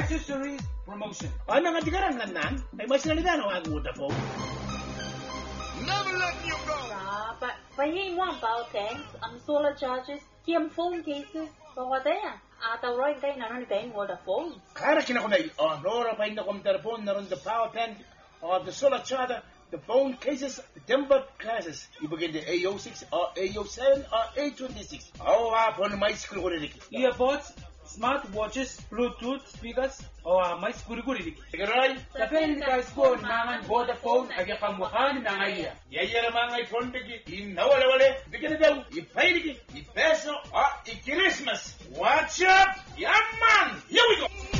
accessories promotion. Ano nga tigarang nan? Ay mas nalitan ang Vodafone. Never let you go. Phải mua bao tiền, solar charges, kiêm phone cases, bao đây à? Tao rồi cái nào nó tiền Vodafone. Kaya kinakunay, Nora pa na kong telefon na ron the power bank, the solar charger, the phone cases, the timber classes. Ibigay the A06, A07, A26. Po na may school ko rin. Earbuds, smartwatches, Bluetooth speakers, may siguri-guri. Sigaray? Depende ka school naman Vodafone ay kamuhan na ngayon. Yaya naman ay phone bigi. Inawala-wala. Bigyan na daw. Ipay ligi. Ipeso. I-Christmas. Watch up. Yaman. Here we go.